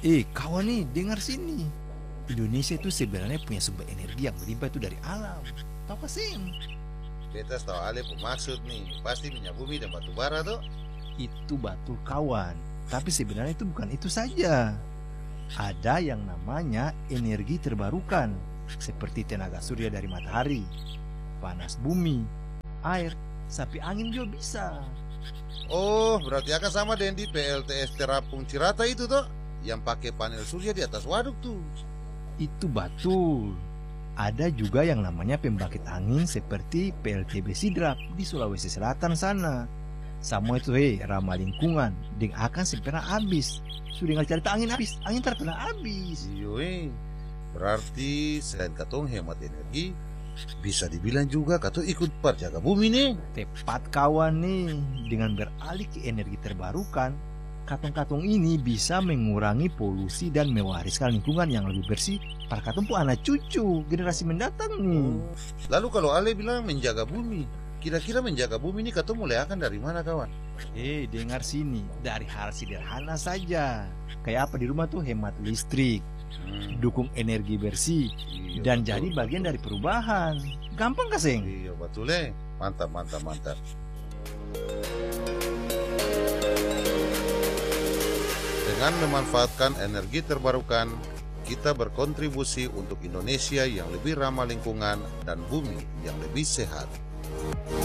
Kawan nih, dengar sini. Indonesia itu sebenarnya punya sumber energi yang berlimpah itu dari alam. Tahu gak sih? Beta tahu Ale maksud nih, pasti minyak bumi dan batu bara tuh. Itu betul kawan. Tapi sebenarnya itu bukan itu saja. Ada yang namanya energi terbarukan, seperti tenaga surya dari matahari, panas bumi, air, sapi angin juga bisa. Oh, berarti akan sama dengan di PLTS Terapung Cirata itu tuh, yang pakai panel surya di atas waduk tuh. Itu betul. Ada juga yang namanya pembangkit angin seperti PLTB Sidrap di Sulawesi Selatan sana. Semua itu ramah lingkungan dan akan segera habis. Sudah nggak cerita angin habis, angin terkena habis. Iyo, berarti selain katong hemat energi, bisa dibilang juga katong ikut perjaga bumi nih. Tepat kawan nih, dengan beralih ke energi terbarukan, katong-katong ini bisa mengurangi polusi dan mewariskan lingkungan yang lebih bersih para katong pun anak cucu generasi mendatang nih. Lalu kalau Ale bilang menjaga bumi, kira-kira menjaga bumi ini katong mulai akan dari mana kawan? Dengar sini, dari hal sederhana saja. Kayak apa di rumah tuh hemat listrik, dukung energi bersih, Iya, dan betul, jadi bagian dari perubahan. Gampang kaseng? Iya betul mantap mantap mantap. Dengan memanfaatkan energi terbarukan, kita berkontribusi untuk Indonesia yang lebih ramah lingkungan dan bumi yang lebih sehat.